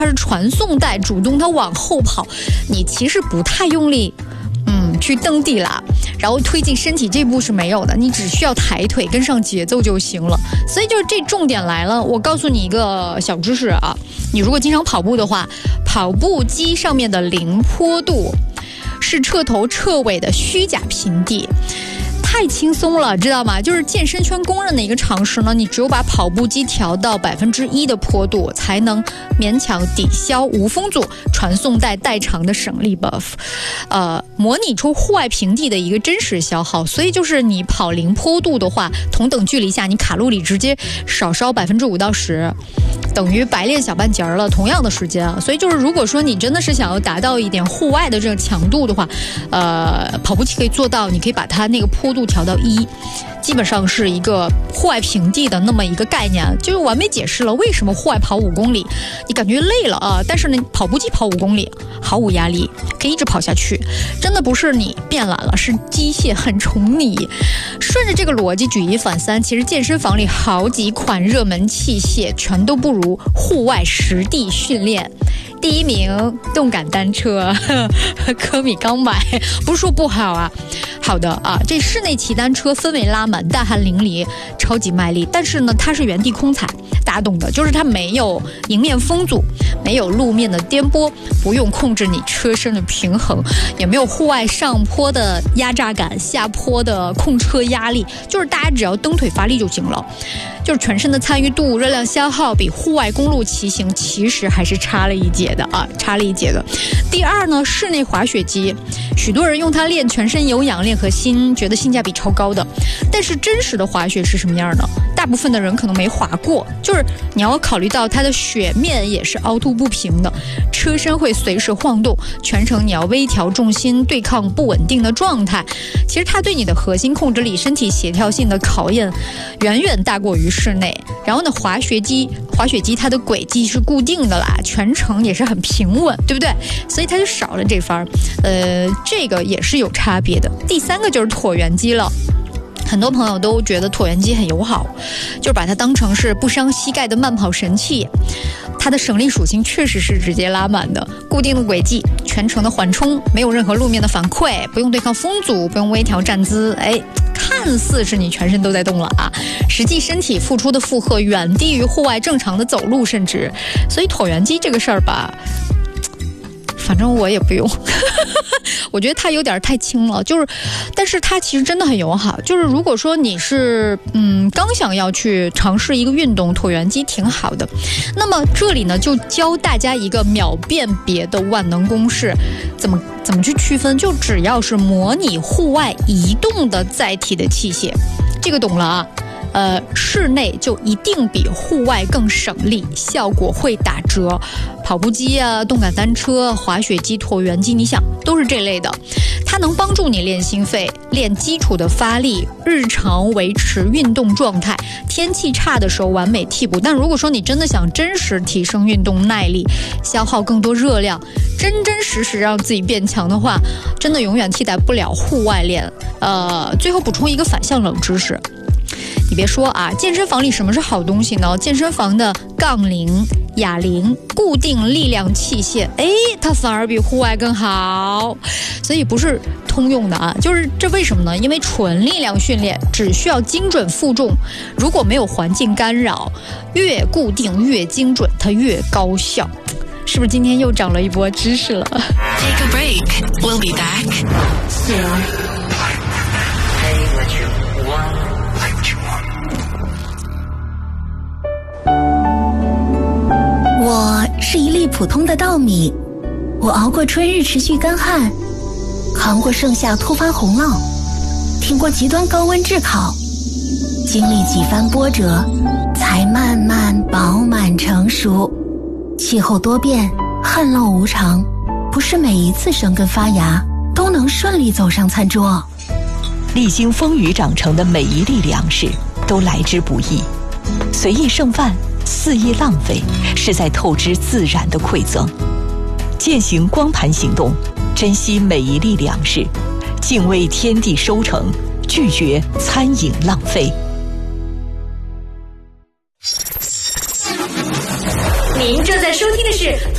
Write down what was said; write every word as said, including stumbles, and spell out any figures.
它是传送带主动它往后跑，你其实不太用力嗯，去蹬地啦，然后推进身体这步是没有的，你只需要抬腿跟上节奏就行了。所以就是这重点来了，我告诉你一个小知识啊，你如果经常跑步的话，跑步机上面的零坡度是彻头彻尾的虚假平地。太轻松了，知道吗？就是健身圈公认的一个常识呢，你只有把跑步机调到百分之一的坡度，才能勉强抵消无风阻传送带代偿的省力 buff， 呃，模拟出户外平地的一个真实消耗。所以就是你跑零坡度的话，同等距离下，你卡路里直接少烧百分之五到十，等于白练小半截了，同样的时间啊。所以就是如果说你真的是想要达到一点户外的这个强度的话，呃，跑步机可以做到，你可以把它那个坡度调到一，基本上是一个户外平地的那么一个概念，就完美解释了为什么户外跑五公里你感觉累了啊，但是呢跑步机跑五公里毫无压力，可以一直跑下去。真的不是你变懒了，是机械很宠你。顺着这个逻辑举一反三，其实健身房里好几款热门器械全都不如户外实地训练。第一名动感单车，科米刚买，不是说不好啊，好的啊，这室内骑单车氛围拉满，大汗淋漓，超级卖力，但是呢它是原地空踩，大家懂的，就是它没有迎面风阻，没有路面的颠簸，不用控制你车身的平衡，也没有户外上坡的压榨感，下坡的控车压力，就是大家只要蹬腿发力就行了。就是全身的参与度、热量消耗比户外公路骑行其实还是差了一截的啊，差了一截的。第二呢，室内滑雪机，许多人用它练全身有氧、练核心，觉得性价比超高的。但是真实的滑雪是什么样的？大部分的人可能没滑过，就是你要考虑到它的雪面也是凹凸不平的，车身会随时晃动，全程你要微调重心，对抗不稳定的状态。其实它对你的核心控制力、身体协调性的考验远远大过于室内。然后呢，滑雪机滑雪机它的轨迹是固定的啦，全程也是很平稳，对不对？所以它就少了这番，呃，这个也是有差别的。第三个就是椭圆机了。很多朋友都觉得椭圆机很友好，就是把它当成是不伤膝盖的慢跑神器。它的省力属性确实是直接拉满的，固定的轨迹，全程的缓冲，没有任何路面的反馈，不用对抗风阻，不用微调站姿，哎，看似是你全身都在动了啊，实际身体付出的负荷远低于户外正常的走路，甚至，所以椭圆机这个事儿吧，反正我也不用我觉得它有点太轻了，就是但是它其实真的很友好，就是如果说你是嗯刚想要去尝试一个运动，椭圆机挺好的。那么这里呢就教大家一个秒辨别的万能公式，怎么怎么去区分，就只要是模拟户外移动的载体的器械，这个懂了啊，呃，室内就一定比户外更省力，效果会打折。跑步机啊、动感单车、滑雪机、椭圆机，你想都是这类的，它能帮助你练心肺、练基础的发力，日常维持运动状态，天气差的时候完美替补。但如果说你真的想真实提升运动耐力，消耗更多热量，真真实实让自己变强的话，真的永远替代不了户外练。呃，最后补充一个反向冷知识。你别说啊，健身房里什么是好东西呢？健身房的杠铃、哑铃、固定力量器械，哎，它反而比户外更好，所以不是通用的啊。就是这为什么呢？因为纯力量训练只需要精准负重，如果没有环境干扰，越固定越精准，它越高效。是不是今天又长了一波知识了 ？Take a break. We'll be back soon. Say what you want. What you want. 我是一粒普通的稻米，我熬过春日持续干旱，扛过盛夏突发洪涝，挺过极端高温炙烤，经历几番波折，才慢慢饱满成熟。气候多变，旱涝无常，不是每一次生根发芽都能顺利走上餐桌。 历经风雨长成的每一粒粮食都来之不易，随意剩饭，肆意浪费，是在透支自然的馈赠。践行光盘行动，珍惜每一粒粮食，敬畏天地收成，拒绝餐饮浪费。 您正在收听的是